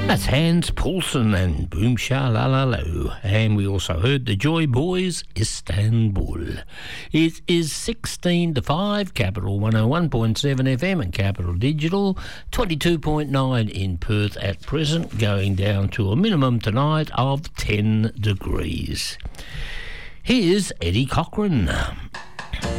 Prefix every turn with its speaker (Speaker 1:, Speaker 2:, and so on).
Speaker 1: That's Hans Paulsen and Boom Sha La La Lo. And we also heard the Joy Boys, Istanbul. It is 16 to 5, Capital 101.7 FM and Capital Digital, 22.9 in Perth at present, going down to a minimum tonight of 10 degrees. Here's Eddie Cochran